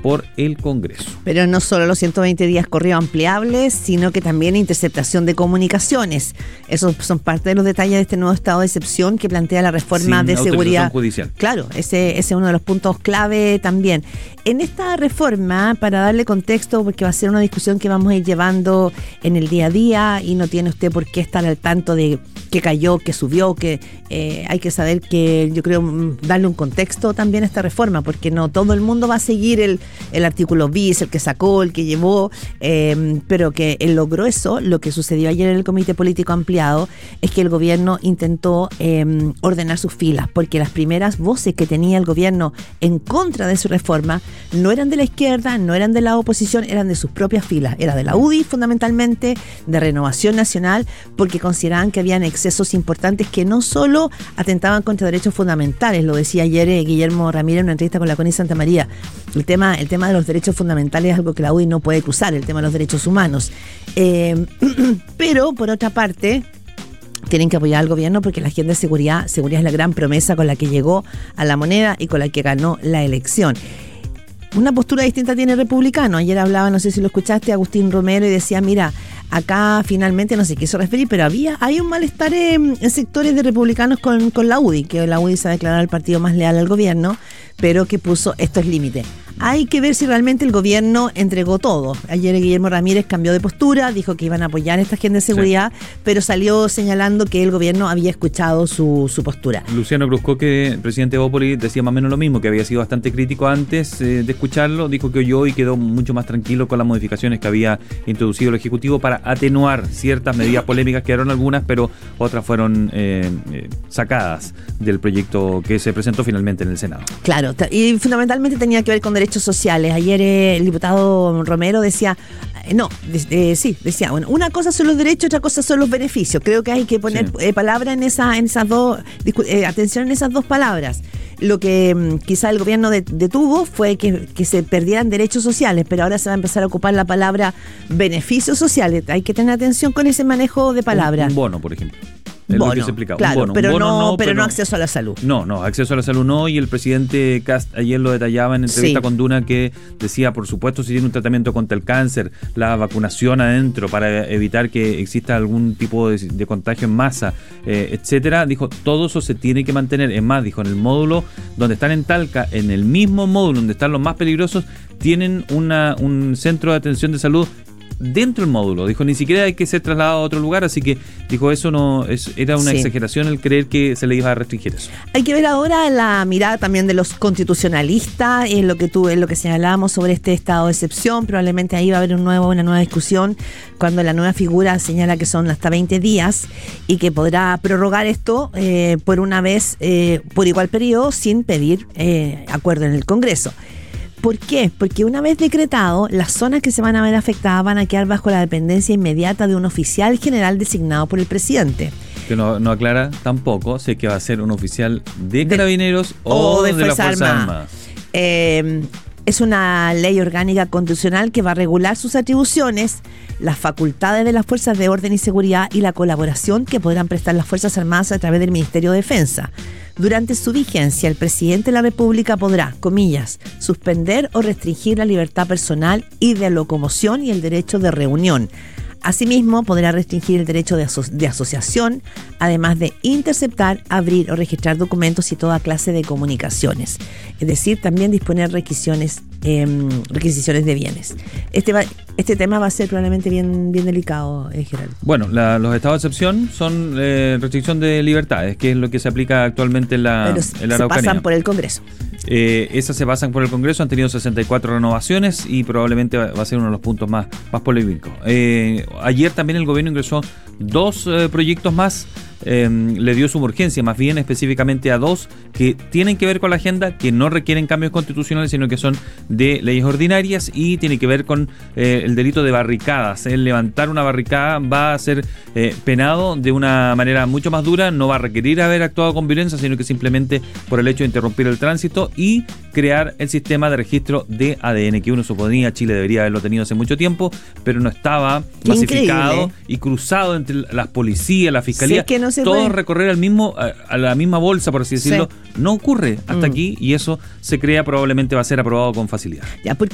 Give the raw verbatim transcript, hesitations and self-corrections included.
por el Congreso. Pero no solo los ciento veinte días correo ampliables, sino que también interceptación de comunicaciones. Esos son parte de los detalles de este nuevo estado de excepción que plantea la reforma Sin de seguridad judicial. Claro, ese, ese es uno de los puntos clave también. En esta reforma, para darle contexto, porque va a ser una discusión que vamos a ir llevando en el día a día y no tiene usted por qué estar al tanto de qué cayó, qué subió, que eh, hay que saber que yo creo darle un contexto también a esta reforma, porque no todo el mundo va a seguir el, el artículo bis, el que sacó, el que llevó, eh, pero que en lo grueso, lo que sucedió ayer en el Comité Político Ampliado es que el gobierno intentó eh, ordenar sus filas, porque las primeras voces que tenía el gobierno en contra de su reforma no eran de la izquierda, no eran de la oposición, eran de sus propias filas, era de la U D I fundamentalmente, de Renovación Nacional, porque consideraban que habían excesos importantes que no solo atentaban contra derechos fundamentales, lo decía ayer eh, Guillermo Ramírez en una entrevista con la Connie Santamaría, el tema, el tema de los derechos fundamentales es algo que la U D I no puede cruzar, el tema de los derechos humanos, eh, pero por otra parte tienen que apoyar al gobierno porque la agenda de seguridad, seguridad es la gran promesa con la que llegó a la moneda y con la que ganó la elección. Una postura distinta tiene el republicano. Ayer hablaba, no sé si lo escuchaste, Agustín Romero, y decía, mira, acá finalmente no se quiso referir, pero había hay un malestar en, en sectores de republicanos con, con la U D I, que la U D I se ha declarado el partido más leal al gobierno, pero que puso estos límites. Hay que ver si realmente el gobierno entregó todo. Ayer Guillermo Ramírez cambió de postura, dijo que iban a apoyar esta agenda de seguridad, sí, pero salió señalando que el gobierno había escuchado su, su postura. Luciano Cruzcoque, el presidente de Bópoli, decía más o menos lo mismo, que había sido bastante crítico antes eh, de escucharlo, dijo que oyó y quedó mucho más tranquilo con las modificaciones que había introducido el Ejecutivo para atenuar ciertas medidas polémicas, quedaron algunas, pero otras fueron eh, eh, sacadas del proyecto que se presentó finalmente en el Senado. Claro, y fundamentalmente tenía que ver con derechos sociales. Ayer eh, el diputado Romero decía, eh, no, de, eh, sí, decía, bueno, una cosa son los derechos, otra cosa son los beneficios. Creo que hay que poner sí. eh, palabra en, esa, en esas dos, eh, atención en esas dos palabras. Lo que mm, quizá el gobierno de, detuvo fue que, que se perdieran derechos sociales, pero ahora se va a empezar a ocupar la palabra beneficios sociales. Hay que tener atención con ese manejo de palabras. Un, un bono, por ejemplo. Es bono, lo que se explicaba. Claro, un bono. pero, un bono no, no, pero pero no acceso a la salud. No, no, acceso a la salud no, y el presidente Kast ayer lo detallaba en entrevista sí. con Duna, que decía, por supuesto, si tiene un tratamiento contra el cáncer, la vacunación adentro para evitar que exista algún tipo de, de contagio en masa, eh, etcétera, dijo, todo eso se tiene que mantener. Es más, dijo, en el módulo donde están en Talca, en el mismo módulo donde están los más peligrosos, tienen una, un centro de atención de salud dentro del módulo. Dijo, ni siquiera hay que ser trasladado a otro lugar, así que dijo, eso no es, era una sí. exageración el creer que se le iba a restringir eso. Hay que ver ahora la mirada también de los constitucionalistas en lo que tú, en lo que señalábamos sobre este estado de excepción. Probablemente ahí va a haber un nuevo, una nueva discusión cuando la nueva figura señala que son hasta veinte días y que podrá prorrogar esto eh, por una vez, eh, por igual periodo, sin pedir eh, acuerdo en el Congreso. ¿Por qué? Porque una vez decretado, las zonas que se van a ver afectadas van a quedar bajo la dependencia inmediata de un oficial general designado por el presidente. Que no, no aclara tampoco si es que va a ser un oficial de Carabineros de, o, o de, de la Fuerza Armada. Armada. Eh, es una ley orgánica constitucional que va a regular sus atribuciones, las facultades de las fuerzas de orden y seguridad y la colaboración que podrán prestar las Fuerzas Armadas a través del Ministerio de Defensa. Durante su vigencia, el presidente de la República podrá, comillas, suspender o restringir la libertad personal y de locomoción y el derecho de reunión. Asimismo, podrá restringir el derecho de, aso- de asociación, además de interceptar, abrir o registrar documentos y toda clase de comunicaciones. Es decir, también disponer requisiciones, eh, requisiciones de bienes. Este va, este tema va a ser probablemente bien, bien delicado, eh, Gerardo. Bueno, la, los estados de excepción son eh, restricción de libertades, que es lo que se aplica actualmente en la, en la Araucanía. Se pasan por el Congreso. Eh, esas se pasan por el Congreso, han tenido sesenta y cuatro renovaciones y probablemente va, va a ser uno de los puntos más, más polémicos. Eh, ayer también el gobierno ingresó dos eh, proyectos más, eh, le dio su urgencia más bien específicamente a dos que tienen que ver con la agenda, que no requieren cambios constitucionales, sino que son de leyes ordinarias y tiene que ver con eh, el delito de barricadas. El levantar una barricada va a ser eh, penado de una manera mucho más dura, no va a requerir haber actuado con violencia, sino que simplemente por el hecho de interrumpir el tránsito y crear el sistema de registro de A D N, que uno suponía Chile debería haberlo tenido hace mucho tiempo, pero no estaba Qué masificado increíble. Y cruzado entre las policías, la fiscalía, sí, que no se todos puede. Recorrer al mismo, a, a la misma bolsa, por así decirlo, sí. No ocurre hasta mm. aquí y eso se crea probablemente va a ser aprobado con facilidad. Ya, porque